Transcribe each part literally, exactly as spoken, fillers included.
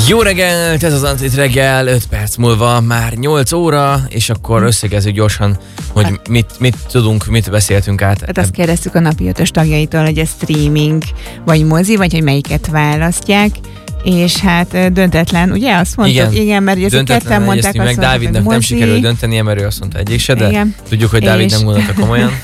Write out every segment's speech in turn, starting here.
Jó reggelt, ez az Antrit reggel, öt perc múlva már nyolc óra, és akkor összegezzük gyorsan, hogy hát, mit, mit tudunk, mit beszéltünk át. Hát azt kérdeztük a napi ötös tagjaitól, hogy a streaming vagy mozi, vagy hogy melyiket választják, és hát döntetlen, ugye azt mondtuk? Igen, igen mert ezek ketten mondták azt, meg Dávidnak nem sikerült döntenie, mert ő azt mondta egyik se, de igen. Tudjuk, hogy Dávid és... nem gondolta komolyan.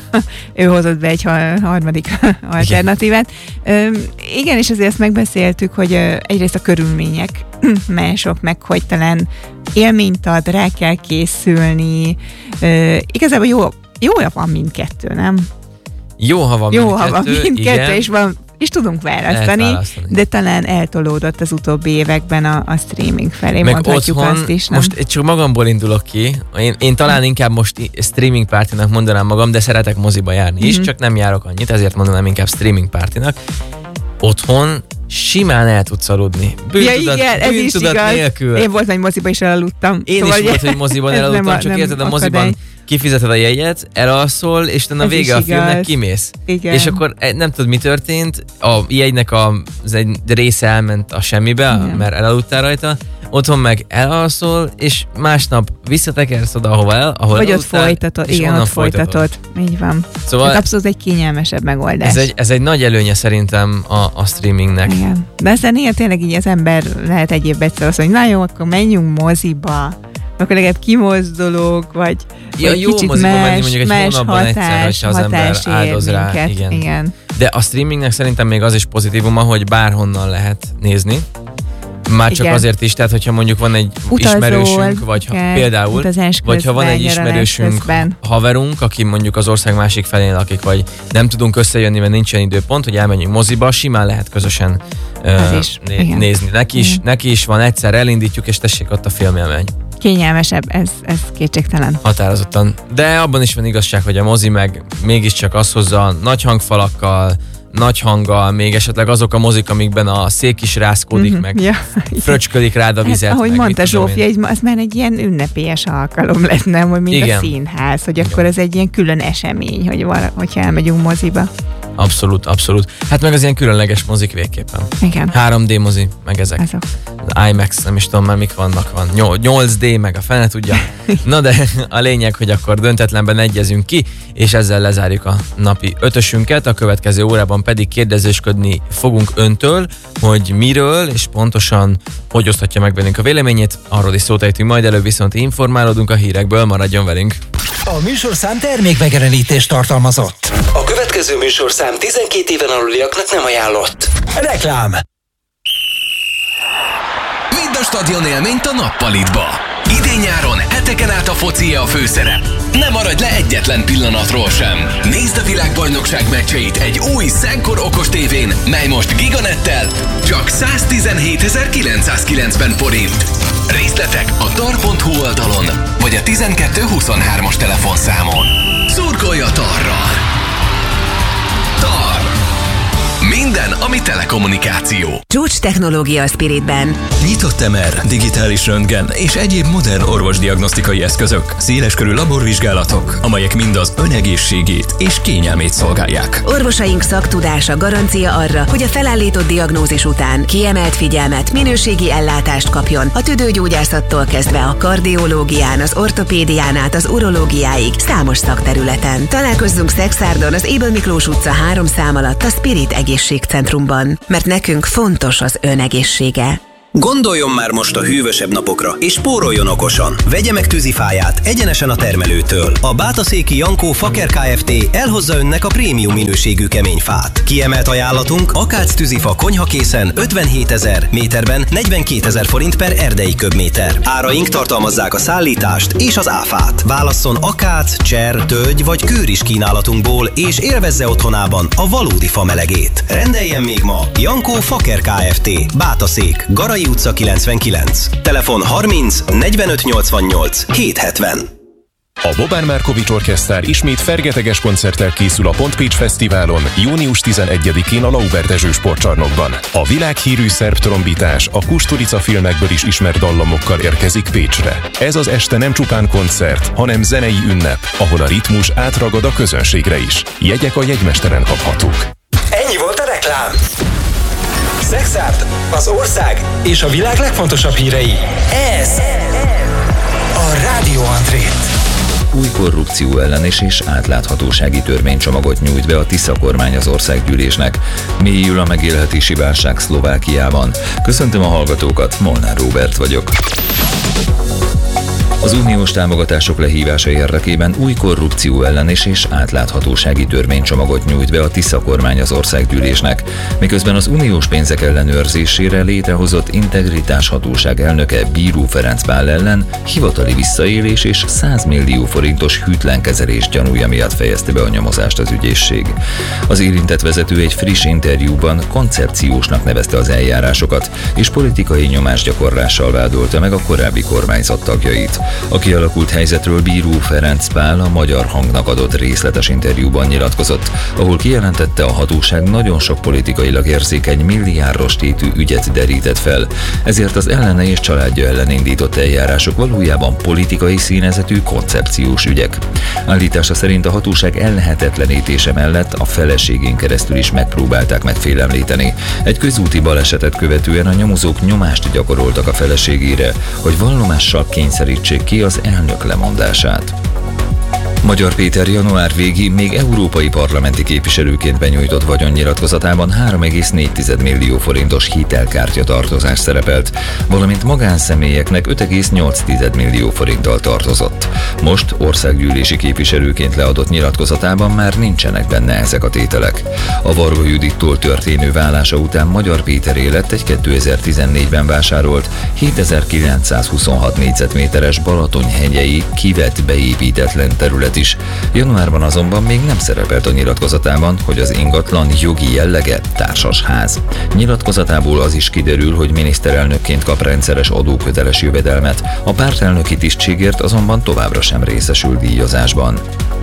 Ő hozott be egy harmadik alternatívát. Igen. igen, és azért ezt megbeszéltük, hogy egyrészt a körülmények mások, meg hogy talán élményt ad, rá kell készülni. Igazából jó, jó van mindkettő, nem? Jó, ha van jó, mindkettő, ha van mindkettő, igen. és van és tudunk választani, választani, de talán eltolódott az utóbbi években a, a streaming felé, meg mondhatjuk otthon, azt is, nem? Most csak magamból indulok ki, én, én talán inkább most streaming pártinak mondanám magam, de szeretek moziba járni mm-hmm. is, csak nem járok annyit, ezért mondanám inkább streaming pártinak. Otthon simán el tudsz aludni. Bűntudat, ja, igen, ez is igaz. Nélkül. Én volt, hogy moziba is elaludtam. Én szóval is volt, hogy moziban elaludtam, csak érted, a moziban kifizeted a jegyet, elalszol, és utána vége a filmnek kimész. Igen. És akkor nem tudod, mi történt, a jegynek a, az egy része elment a semmibe, igen. mert elaludtál rajta, otthon meg elalszol, és másnap visszatekersz oda, ahova el, ahol vagy ott folytatod, igen, ott folytatod. Így van. Szóval hát abszolút egy kényelmesebb megoldás. Ez egy, ez egy nagy előnye szerintem a, a streamingnek. Igen. De aztán néha tényleg így az ember lehet egy évben egyszer azt mondani, na jó, akkor menjünk moziba, akkor legalább kimozdulok, vagy, ja, vagy jó kicsit moziba más, menni mondjuk egy más hónapban hatás, egyszer, hogyha az ember áldoz rá. Igen. Igen. De a streamingnek szerintem még az is pozitívuma, hogy bárhonnan lehet nézni. Már csak igen. azért is, tehát hogyha mondjuk van egy Utazol, ismerősünk, vagy ha, például, vagy ha van egy ismerősünk, közben. haverunk, aki mondjuk az ország másik felén lakik, vagy nem tudunk összejönni, mert nincsen időpont, hogy elmenjünk moziba, simán lehet közösen uh, is. Né- nézni. Neki is, neki is van, egyszer elindítjuk, és tessék, ott a film elmegy. Kényelmesebb, ez, ez kétségtelen. Határozottan. De abban is van igazság, hogy a mozi meg mégiscsak az hozza nagy hangfalakkal, nagy hanggal, még esetleg azok a mozik, amikben a szék is rázkódik, mm-hmm. meg ja. fröcsködik rád a vizet. Hát, ahogy meg, mondta Zsófia, az már egy ilyen ünnepélyes alkalom lett, nem? Hogy mint igen. a színház, hogy igen. akkor ez egy ilyen külön esemény, hogy vala, hogyha elmegyünk moziba. Abszolút, abszolút. Hát meg az ilyen különleges mozik végképpen. Igen. három dé mozi, meg ezek. Azok. Az IMAX, nem is tudom már mik vannak, van nyolc dé, meg a fene tudja. Na de a lényeg, hogy akkor döntetlenben egyezünk ki, és ezzel lezárjuk a napi ötösünket. A következő órában pedig kérdezősködni fogunk öntől, hogy miről, és pontosan hogy oszthatja meg velünk a véleményét. Arról is szót ejtünk, majd előbb viszont informálódunk a hírekből, maradjon velünk. A műsorszám termékmegjelenítést tartalmazott. A következő műsorszám tizenkét éven aluliaknak nem ajánlott. Reklám. Vidd a stadion élményt a nappalitba. Idén-nyáron heteken át a foci a főszerep. Ne maradj le egyetlen pillanatról sem. Nézd a világbajnokság meccseit egy új Szenkor okos tévén, mely most giganettel csak száztizenhétezer-kilencszázkilencven forint. Részletek a tar pont hu oldalon, vagy a tizenkettő huszonhármas telefonszámon. Szurkolj a Tarral! Tar! Minden, ami telekommunikáció. Csúcs technológia a Spiritben. Nyitott em er, digitális röntgen és egyéb modern orvosdiagnosztikai eszközök, széleskörű laborvizsgálatok, amelyek mind az ön egészségét és kényelmét szolgálják. Orvosaink szaktudása garancia arra, hogy a felállított diagnózis után kiemelt figyelmet, minőségi ellátást kapjon a tüdőgyógyászattól kezdve a kardiológián, az ortopédián át az urológiáig számos szakterületen. Találkozzunk Szexárdon az Ébel Miklós utca három szám alatt a Spirit egészségcentrumban, mert nekünk fontos az ön egészsége. Gondoljon már most a hűvösebb napokra, és spóroljon okosan. Vegye meg tűzifáját egyenesen a termelőtől. A Bátaszéki Jankó Faker Kft. Elhozza önnek a prémium minőségű kemény fát. Kiemelt ajánlatunk akác tűzifa konyhakészen ötvenhétezer, méterben negyvenkétezer forint per erdei köbméter. Áraink tartalmazzák a szállítást és az áfát. Válasszon akác, cser, tölgy vagy kőris kínálatunkból, és élvezze otthonában a valódi fa melegét. Rendeljen még ma Jankó Faker Kft. Bátaszék, Garai utca kilencvenkilenc. Telefon harminc negyvenöt nyolcvannyolc hétszázhetven. A Bobán Markovics Orkesztár ismét fergeteges koncerttel készül a Pontpécs Fesztiválon június tizenegyedikén a Lauber Dezső sportcsarnokban. A világhírű szerb trombitás a Kusturica filmekből is ismert dallamokkal érkezik Pécsre. Ez az este nem csupán koncert, hanem zenei ünnep, ahol a ritmus átragad a közönségre is. Jegyek a jegymesteren kaphatók. Ennyi volt a reklám. legszexább, az ország és a világ legfontosabb hírei. Ez a Rádió André. Új korrupció ellenes és átláthatósági törvénycsomagot nyújt be a Tisza kormány az országgyűlésnek. Mélyül a megélhetési válság Szlovákiában. Köszöntöm a hallgatókat, Molnár Róbert vagyok. Az uniós támogatások lehívása érdekében új korrupció ellenes és átláthatósági törvénycsomagot nyújt be a Tisza kormány az országgyűlésnek, miközben az uniós pénzek ellenőrzésére létrehozott integritáshatóság elnöke Bíró Ferenc Pál ellen hivatali visszaélés és száz millió forintos hűtlen kezelés gyanúja miatt fejezte be a nyomozást az ügyészség. Az érintett vezető egy friss interjúban koncepciósnak nevezte az eljárásokat, és politikai nyomásgyakorlással vádolta meg a korábbi kormányzat tagjait. A kialakult helyzetről Bíró Ferenc Pál a Magyar Hangnak adott részletes interjúban nyilatkozott, ahol kijelentette, a hatóság nagyon sok politikailag érzékeny milliárdos tétű ügyet derített fel, ezért az ellene és családja ellen indított eljárások valójában politikai színezetű koncepciós ügyek. Állítása szerint a hatóság ellehetetlenítése mellett a feleségén keresztül is megpróbálták megfélemlíteni. Egy közúti balesetet követően a nyomozók nyomást gyakoroltak a feleségére, hogy vallomással kényszerítsék ki az elnök lemondását. Magyar Péter január végi, még európai parlamenti képviselőként benyújtott vagyonnyilatkozatában három egész négy millió forintos hitelkártya tartozás szerepelt, valamint magánszemélyeknek öt egész nyolc millió forinttal tartozott. Most országgyűlési képviselőként leadott nyilatkozatában már nincsenek benne ezek a tételek. A Varga Judittól történő válása után Magyar Péteré lett egy kétezer-tizennégyben vásárolt hétezer-kilencszázhuszonhat négyzetméteres Balatonhegyei kivett beépítetlen terület is. Januárban azonban még nem szerepelt a nyilatkozatában, hogy az ingatlan jogi jellege társasház. Nyilatkozatából az is kiderül, hogy miniszterelnökként kap rendszeres adóköteles jövedelmet, a pártelnöki tisztségért azonban továbbra sem részesül díjazásban.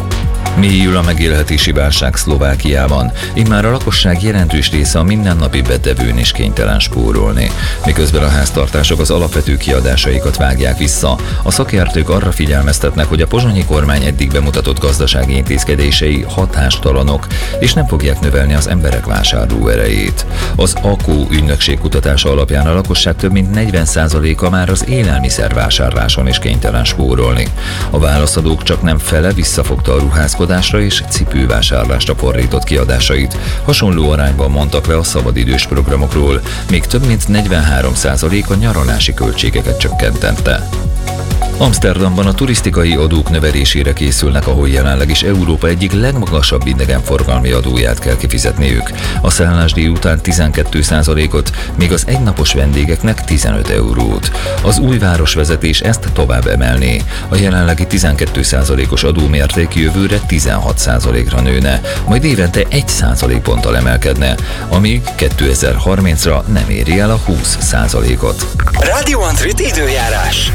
Mélyül a megélhetési válság Szlovákiában, immár a lakosság jelentős része a mindennapi betevőn is kénytelen spórolni. Miközben a háztartások az alapvető kiadásaikat vágják vissza, a szakértők arra figyelmeztetnek, hogy a pozsonyi kormány eddig bemutatott gazdasági intézkedései hatástalanok, és nem fogják növelni az emberek vásárló erejét. Az á ká o ügynökség kutatása alapján a lakosság több mint negyven százaléka már az élelmiszer vásárláson is kénytelen spórolni. A válaszadók csak nem fele visszafogta a ruházkodást és cipővásárlásra fordított kiadásait. Hasonló arányban mondtak le a szabadidős programokról, még több mint negyvenhárom százalék a nyaralási költségeket csökkentette. Amsterdamban a turisztikai adók növelésére készülnek, ahol jelenleg is Európa egyik legmagasabb idegenforgalmi adóját kell kifizetniük. A szállásdíj után tizenkét százalékot, míg az egynapos vendégeknek tizenöt eurót. Az új városvezetés ezt tovább emelné. A jelenlegi tizenkét százalékos adómérték jövőre tizenhat százalékra nőne, majd évente egy százalékponttal emelkedne, amíg kétezer-harmincra nem éri el a húsz százalékot. Rádió André időjárás.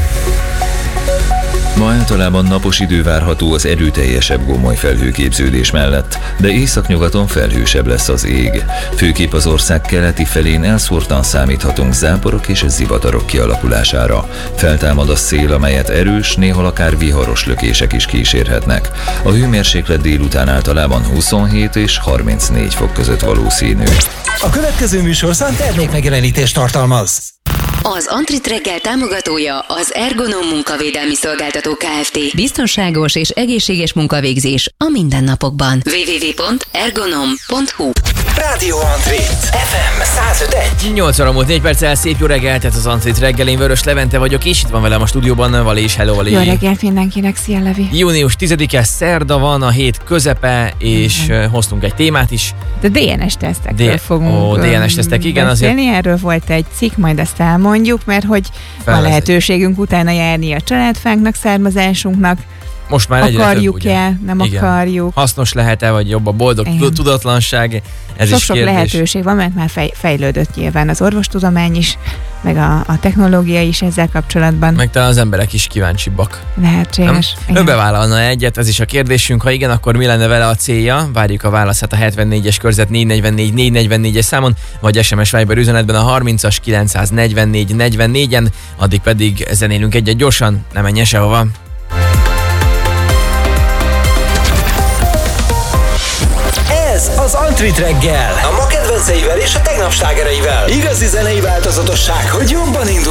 Ma általában napos idő várható az erőteljesebb gomoly felhőképződés mellett, de északnyugaton felhősebb lesz az ég. Főképp az ország keleti felén elszórtan számíthatunk záporok és zivatarok kialakulására. Feltámad a szél, amelyet erős, néhol akár viharos lökések is kísérhetnek. A hőmérséklet délután általában huszonhét és harmincnégy fok között valószínű. A következő műsorszám termékmegjelenítést tartalmaz. Az Antrit reggel támogatója az Ergonom munkavédelmi szolgáltató Kft. Biztonságos és egészséges munkavégzés a mindennapokban. double-u double-u double-u pont ergonom pont hu Rádió André ef em száz öt egy. nyolc óra múlt négy perccel, szép jó reggelt, ez az Antrit reggel, én Vörös Levente vagyok, és itt van velem a stúdióban Vali is, hello Vali. Jó reggelt mindenkinek, szia Levi. június tizedike, szerda van, a hét közepe, és mm-hmm. hoztunk egy témát is. De dé en es tesztekről D- fogunk Ó, dé en es tesztek, igen, beszélni. azért. Erről volt egy cikk, majd ezt elmondjuk, mert hogy van lehetőségünk utána járni a családfánknak, származásunknak. Most már egyre akarjuk-e, nem igen. akarjuk. Hasznos lehet-e, vagy jobb a boldog igen. tudatlanság? Ez sok, is sok kérdés. lehetőség van, mert már fej, fejlődött nyilván az orvostudomány is, meg a, a technológia is ezzel kapcsolatban. Meg talán az emberek is kíváncsibbak. Lehetséges. Ő bevállalna egyet, ez is a kérdésünk. Ha igen, akkor mi lenne vele a célja? Várjuk a válaszát a hetvennégyes körzet négy negyvennégy négy negyvennégyes számon, vagy es em es Viber üzenetben a harmincas kilencszáznegyvennégy negyvennégyen, addig pedig zenélünk egyet gyorsan, ne menjen sehova. Ez az Antrit reggel, a ma kedvenceivel és a tegnap slágereivel. Igazi zenei változatosság, hogy jobban indulj.